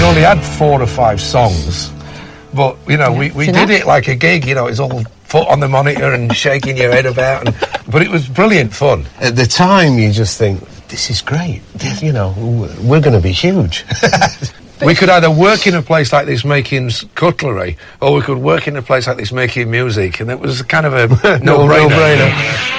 only had 4 or 5 songs, but, you know, we did it like a gig, you know, it's all foot on the monitor and shaking your head about, but it was brilliant fun. At the time, you just think, this is great, you know, we're going to be huge. We could either work in a place like this making cutlery, or we could work in a place like this making music, and it was kind of a no-brainer.